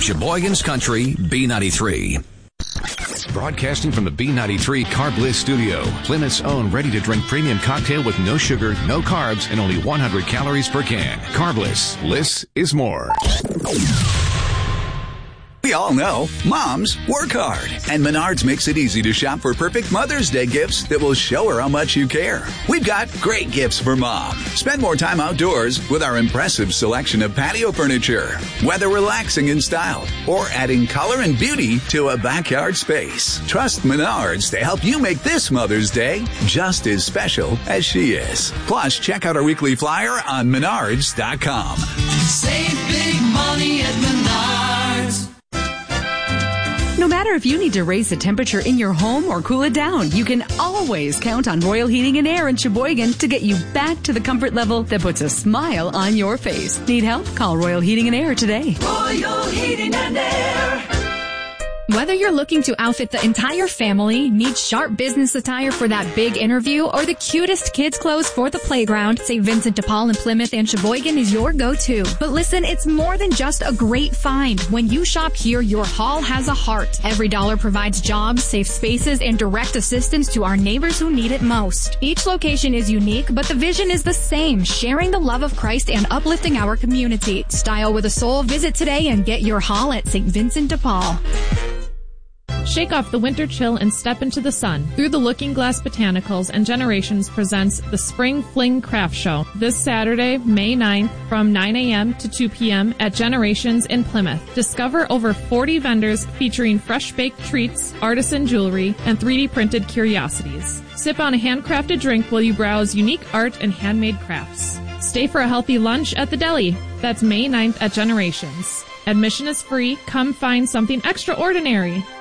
Sheboygan's Country B93. Broadcasting from the B93 Carb Bliss studio, Plymouth's own ready-to-drink premium cocktail with no sugar, no carbs, and only 100 calories per can. Carb Bliss. Bliss is more. We all know moms work hard, and Menards makes it easy to shop for perfect Mother's Day gifts that will show her how much you care. We've got great gifts for mom. Spend more time outdoors with our impressive selection of patio furniture, whether relaxing in style or adding color and beauty to a backyard space. Trust Menards to help you make this Mother's Day just as special as she is. Plus, check out our weekly flyer on Menards.com. Save big money at Menards. No matter if you need to raise the temperature in your home or cool it down, you can always count on Royal Heating and Air in Sheboygan to get you back to the comfort level that puts a smile on your face. Need help? Call Royal Heating and Air today. Royal Heating and Air. Whether you're looking to outfit the entire family, need sharp business attire for that big interview, or the cutest kids' clothes for the playground, St. Vincent de Paul in Plymouth and Sheboygan is your go-to. But listen, it's more than just a great find. When you shop here, your haul has a heart. Every dollar provides jobs, safe spaces, and direct assistance to our neighbors who need it most. Each location is unique, but the vision is the same, sharing the love of Christ and uplifting our community. Style with a soul. Visit today and get your haul at St. Vincent de Paul. Shake off the winter chill and step into the sun. Through the Looking Glass Botanicals and Generations presents the Spring Fling Craft Show this Saturday, May 9th from 9 a.m. to 2 p.m. at Generations in Plymouth. Discover over 40 vendors featuring fresh-baked treats, artisan jewelry, and 3D printed curiosities. Sip on a handcrafted drink while you browse unique art and handmade crafts. Stay for a healthy lunch at the deli. That's May 9th at Generations. Admission is free. Come find something extraordinary.